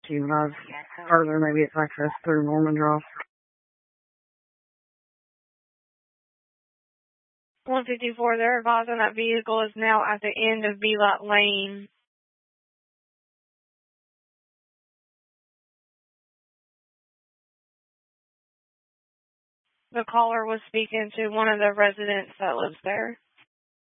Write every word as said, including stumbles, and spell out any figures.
you guys further. Maybe it's access through Norman Drive. one fifty-four, they're advising that vehicle is now at the end of B-Lot Lane. The caller was speaking to one of the residents that lives there.